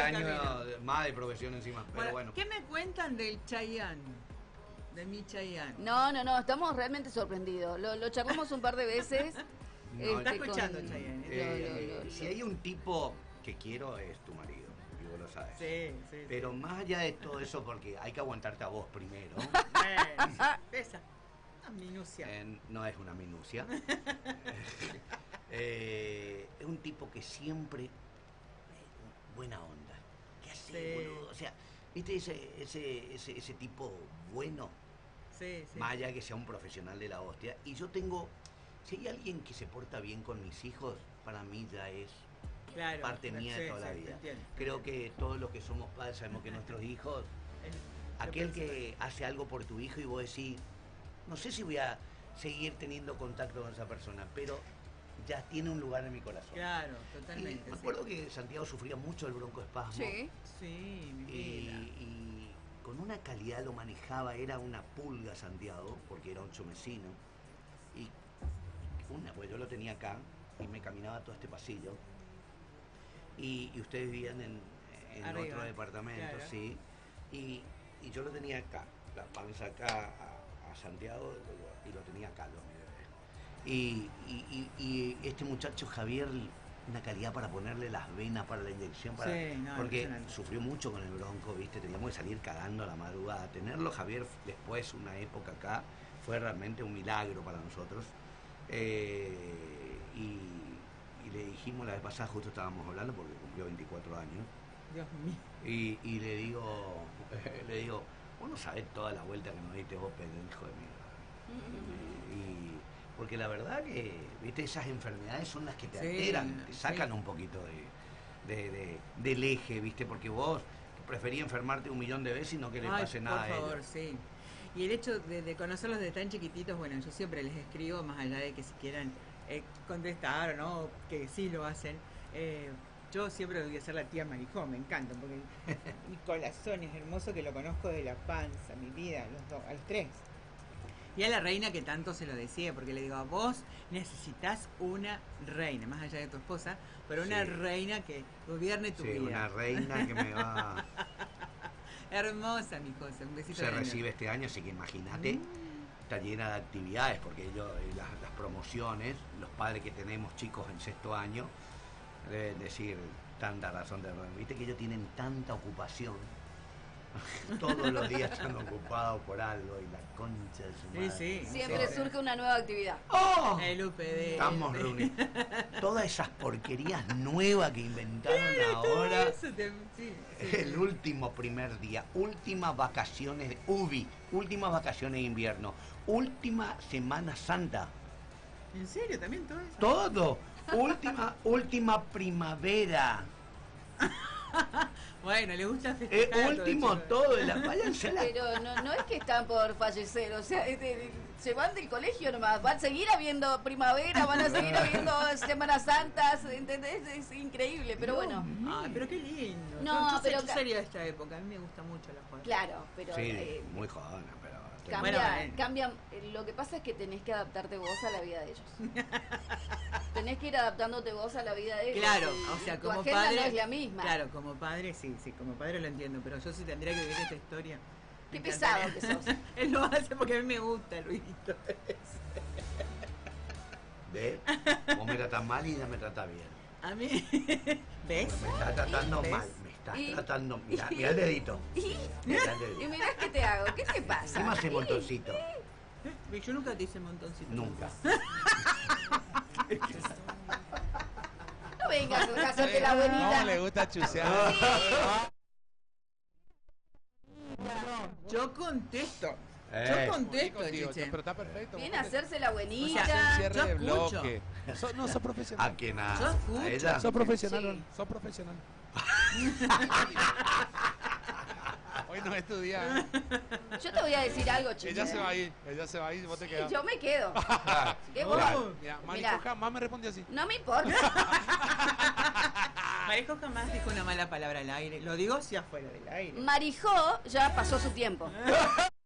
años camino. más de profesión encima, pero bueno. ¿Qué me cuentan del Chayanne? De mi Chayanne. No, estamos realmente sorprendidos. Lo charlamos un par de veces. No, Está escuchando Chayanne. Si hay un tipo que quiero es tu marido, y vos lo sabes. Sí. Pero más allá de todo eso, porque hay que aguantarte a vos primero. Esa. Una minucia. No es una minucia. Es un tipo que siempre buena onda. ¿Qué hace, boludo? O sea, ¿viste ese tipo bueno? Sí. Más allá de que sea un profesional de la hostia. Y yo tengo, si hay alguien que se porta bien con mis hijos, para mí ya es parte mía de toda la vida. Creo que todos los que somos padres sabemos que nuestros hijos, aquel que hace algo por tu hijo y vos decís, no sé si voy a seguir teniendo contacto con esa persona, pero ya tiene un lugar en mi corazón. Claro, totalmente. Y me acuerdo que Santiago sufría mucho el broncoespasmo. Sí, mi vida. Y con una calidad lo manejaba, era una pulga Santiago, porque era un chomecino. Y pues yo lo tenía acá y me caminaba todo este pasillo. Y ustedes vivían en otro departamento, claro. sí. Y yo lo tenía acá, la panza acá a Santiago, y lo tenía acá, mi bebé. Y este muchacho Javier, una calidad para ponerle las venas para la inyección, porque sufrió mucho con el bronco, ¿viste? Teníamos que salir cagando a la madrugada. Tenerlo Javier después, una época acá, fue realmente un milagro para nosotros. Y le dijimos la vez pasada, justo estábamos hablando, porque cumplió 24 años. Dios mío. Y le digo, vos no sabés toda la vuelta que nos diste vos, hijo de mí. Porque la verdad que, viste, esas enfermedades son las que te alteran, te sacan un poquito del eje, viste, porque vos preferís enfermarte 1.000.000 de veces y no que le pase nada a ellos. Por favor, sí. Y el hecho de conocerlos desde tan chiquititos, bueno, yo siempre les escribo, más allá de que si quieran contestar o no, que sí lo hacen. Yo siempre voy a ser la tía Marijón, me encanta, porque Nicolásón es hermoso, que lo conozco de la panza, mi vida, a los tres. Y a la reina que tanto se lo decía, porque le digo, a vos necesitas una reina, más allá de tu esposa, pero una reina que gobierne tu vida. Una reina que me va... Hermosa, mi cosa, un besito. Se recibe este año, así que imagínate, está llena de actividades, porque ellos, las promociones, los padres que tenemos chicos en 6º año, deben decir tanta razón de... Viste que ellos tienen tanta ocupación. Todos los días están ocupados por algo y la concha de su madre. Siempre surge una nueva actividad. ¡Oh! El UPD. Estamos reunidos. Todas esas porquerías nuevas que inventaron ahora. El último primer día, últimas vacaciones, últimas vacaciones de invierno, última Semana Santa. ¿En serio? ¿También todo eso? Todo. Última primavera. Bueno, le gusta festejar. Último todo, váyanse. Pero no es que están por fallecer, o sea, se van del colegio nomás, van a seguir habiendo primavera, van a seguir habiendo Semanas Santas, ¿entendés? Es increíble, pero bueno. Pero qué lindo. No, pero yo sería de esta época, a mí me gusta mucho la joda. Claro, pero... Sí, muy jodona, pero... Cambia, lo que pasa es que tenés que adaptarte vos a la vida de ellos. Tenés que ir adaptándote vos a la vida de ellos. Claro, o sea, como padre no es la misma. Claro, como padre, sí, como padre lo entiendo, pero yo sí tendría que vivir esta historia. Qué pesado que sos. Él lo hace porque a mí me gusta, Luisito. ¿Ves? Vos me tratás mal y ella me trata bien. A mí, ¿ves? Me está tratando mal, me está tratando... Mirá el dedito. Y mirá qué te hago, ¿qué te pasa? ¿Qué me hace montoncito? Yo nunca te hice montoncito. Nunca. No vengas a hacerte la buenita. No, le gusta chusear. Yo contesto. Pero está perfecto. Viene a hacerse la buenita. O sea, cierre yo de escucho. bloque. No, sos profesional. ¿A qué nada? Yo escucho. ¿A ella? Sos profesional, Sí. sos profesional. Hoy no es tu día. Yo te voy a decir algo, chicos. Ella se va a ir, vos te quedás. Yo me quedo. ¿Qué vos? Mira, Marico jamás me respondió así. No me importa. Marijó jamás dijo una mala palabra al aire. Lo digo si afuera del aire. Marijó ya pasó su tiempo.